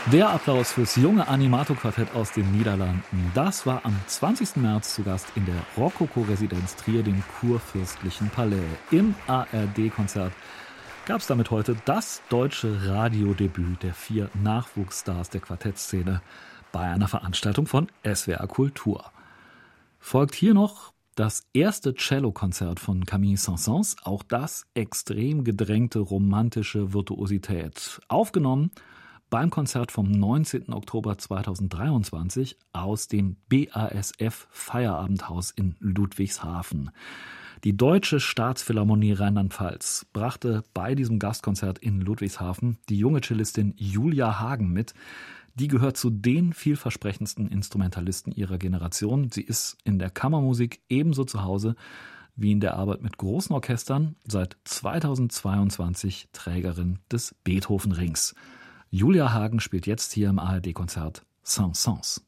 Der Applaus fürs junge Animato-Quartett aus den Niederlanden. Das war am 20. März zu Gast in der Rokoko-Residenz Trier, dem Kurfürstlichen Palais. Im ARD-Konzert gab es damit heute das deutsche Radiodebüt der 4 Nachwuchsstars der Quartettszene bei einer Veranstaltung von SWR Kultur. Folgt hier noch das erste Cellokonzert von Camille Saint-Saëns, auch das extrem gedrängte romantische Virtuosität. Aufgenommen beim Konzert vom 19. Oktober 2023 aus dem BASF Feierabendhaus in Ludwigshafen. Die Deutsche Staatsphilharmonie Rheinland-Pfalz brachte bei diesem Gastkonzert in Ludwigshafen die junge Cellistin Julia Hagen mit. Die gehört zu den vielversprechendsten Instrumentalisten ihrer Generation. Sie ist in der Kammermusik ebenso zu Hause wie in der Arbeit mit großen Orchestern, seit 2022 Trägerin des Beethoven-Rings. Julia Hagen spielt jetzt hier im ARD-Konzert Saint-Saëns.